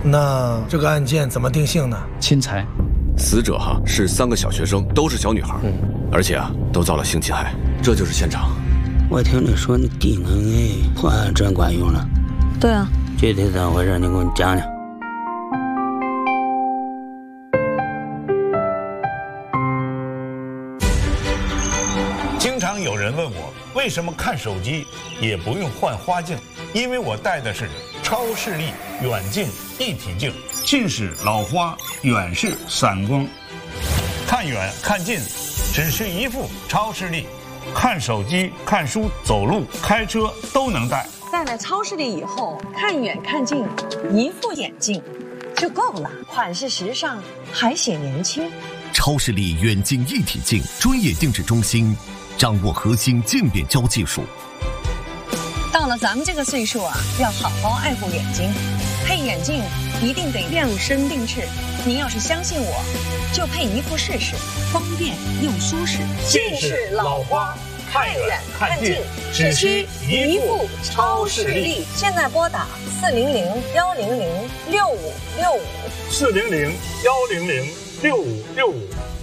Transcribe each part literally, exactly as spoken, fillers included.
那这个案件怎么定性呢？ 侵财。 死者哈是三个小学生，都是小女孩，嗯，而且啊都遭了性侵害，这就是现场。 我听你说你弟能给破案真管用了。 对啊。 具体怎么回事？你给我讲讲。 经常有人问我，为什么看手机也不用换花镜？因为我戴的是超视力远近一体镜，近视、老花，远视、散光，看远看近，只需一副超视力，看手机、看书、走路、开车都能戴。 戴了超视力以后，看远看近，一副眼镜就够了，款式时尚，还显年轻。 超视力远近一体镜专业定制中心，掌握核心渐变焦技术。 到了咱们这个岁数啊，要好好爱护眼睛，配眼镜一定得量身定制。您要是相信我，就配一副试试，方便又舒适。 近视、老花，看远看近，只需一副超视力。 现在拨打四零零幺零零六五六五， 四零零幺零零六五六五。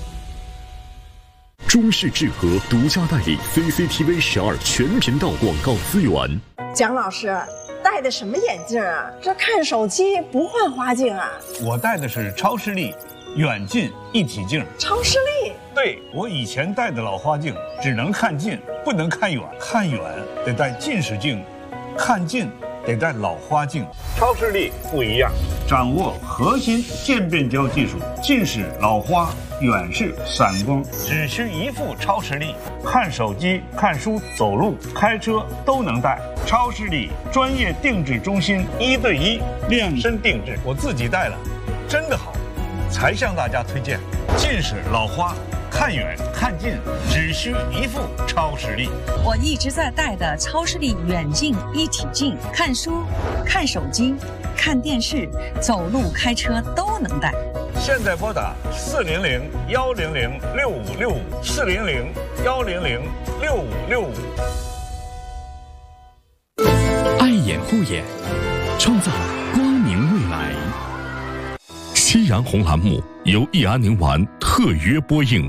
中视智和独家代理 C C T V 十二全频道广告资源。 蒋老师戴的什么眼镜啊？这看手机不换花镜啊？ 我戴的是超视力远近一体镜。 超视力？ 对，我以前戴的老花镜只能看近，不能看远。看远得戴近视镜，看近得戴老花镜。超视力不一样，掌握核心渐变焦技术，近视、老花、远视、散光，只需一副超视力，看手机、看书、走路、开车都能戴。超视力专业定制中心，一对一量身定制，我自己戴了，真的好，才向大家推荐。近视、老花，看远看近，只需一副超视力。 我一直在戴的超视力远近一体镜，看书、看手机、看电视、走路、开车都能戴。 现在拨打四零零幺零零六五六五，四零零幺零零六五六五。 爱眼护眼，创造光明未来。夕阳红栏目由益安宁丸特约播映。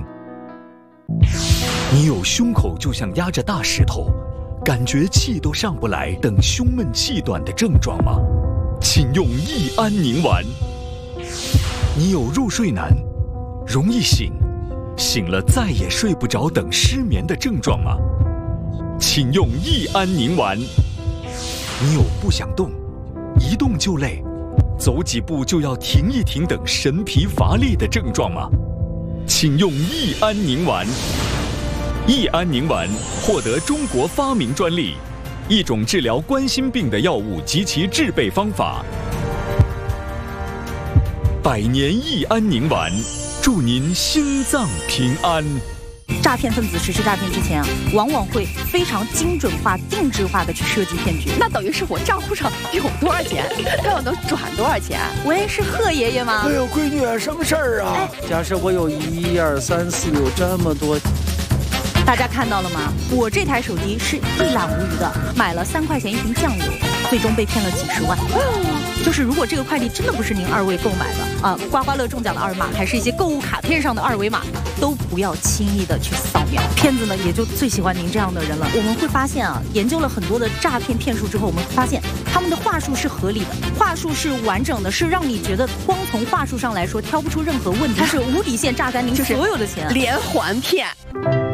你有胸口就像压着大石头，感觉气都上不来等胸闷气短的症状吗？请用益安宁丸。你有入睡难，容易醒，醒了再也睡不着等失眠的症状吗？请用益安宁丸。你有不想动，一动就累，走几步就要停一停等神疲乏力的症状吗？请用益安宁丸。益安宁丸获得中国发明专利，一种治疗冠心病的药物及其制备方法。百年益安宁丸，祝您心脏平安。 诈骗分子实施诈骗之前啊，往往会非常精准化、定制化的去设计骗局。 那等于是我账户上有多少钱，看我能转多少钱。 喂，是贺爷爷吗？ 哎呦，闺女，什么事儿啊？ 哎， 假设我有一二三四六这么多。 大家看到了吗？我这台手机是一览无余的，买了三块钱一瓶酱油，最终被骗了几十万。就是如果这个快递真的不是您二位购买的啊，刮刮乐中奖的二维码，还是一些购物卡片上的二维码，都不要轻易的去扫描。骗子呢也就最喜欢您这样的人了。我们会发现啊，研究了很多的诈骗骗术之后，我们发现他们的话术是合理的，话术是完整的，是让你觉得光从话术上来说挑不出任何问题，它是无底线榨干您所有的钱， 连环骗。